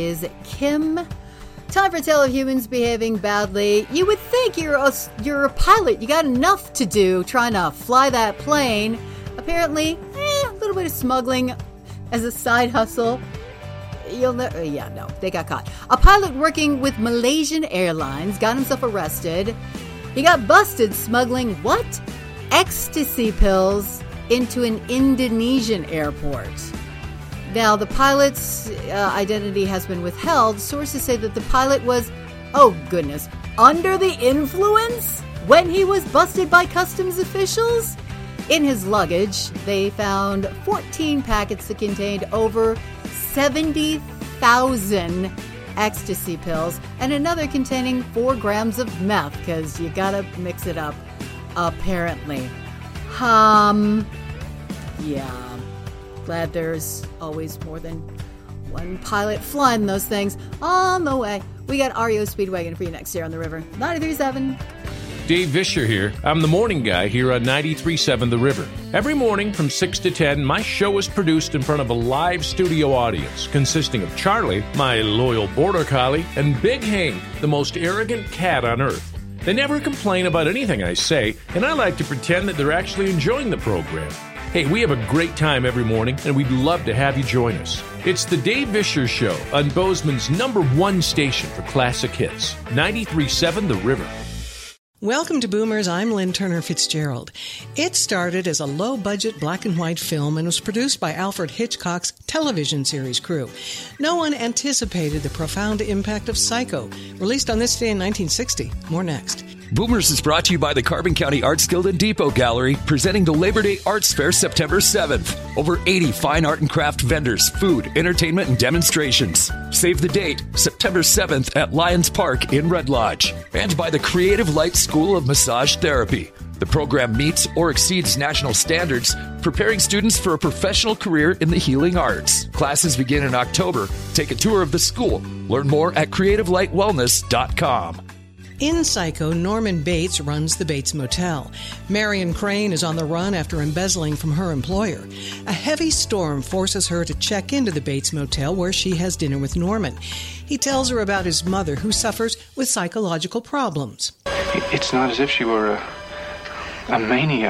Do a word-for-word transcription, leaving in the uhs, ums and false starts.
Is Kim. Time for a tale of humans behaving badly. You would think you're a, you're a pilot. You got enough to do trying to fly that plane. Apparently, eh, a little bit of smuggling as a side hustle. You'll never, yeah, no, they got caught. A pilot working with Malaysian Airlines got himself arrested. He got busted smuggling what? Ecstasy pills into an Indonesian airport. Now, the pilot's uh, identity has been withheld. Sources say that the pilot was, oh goodness, under the influence when he was busted by customs officials. In his luggage, they found fourteen packets that contained over seventy thousand ecstasy pills and another containing four grams of meth, because you gotta mix it up, apparently. Um, yeah. Glad there's always more than one pilot flying those things. On the way, we got R E O Speedwagon for you next year on the river. ninety-three point seven. Dave Vischer here. I'm the morning guy here on ninety-three point seven The River. Every morning from six to ten, my show is produced in front of a live studio audience consisting of Charlie, my loyal border collie, and Big Hank, the most arrogant cat on earth. They never complain about anything I say, and I like to pretend that they're actually enjoying the program. Hey, we have a great time every morning, and we'd love to have you join us. It's the Dave Vischer Show on Bozeman's number one station for classic hits, ninety-three point seven The River. Welcome to Boomers. I'm Lynn Turner Fitzgerald. It started as a low-budget black and white film and was produced by Alfred Hitchcock's television series crew. No one anticipated the profound impact of Psycho, released on this day in nineteen sixty. More next. Boomers is brought to you by the Carbon County Arts Guild and Depot Gallery, presenting the Labor Day Arts Fair September seventh. Over eighty fine art and craft vendors, food, entertainment, and demonstrations. Save the date, September seventh at Lions Park in Red Lodge. And by the Creative Light School of Massage Therapy. The program meets or exceeds national standards, preparing students for a professional career in the healing arts. Classes begin in October. Take a tour of the school. Learn more at creative light wellness dot com. In Psycho, Norman Bates runs the Bates Motel. Marion Crane is on the run after embezzling from her employer. A heavy storm forces her to check into the Bates Motel where she has dinner with Norman. He tells her about his mother, who suffers with psychological problems. It's not as if she were a, a maniac.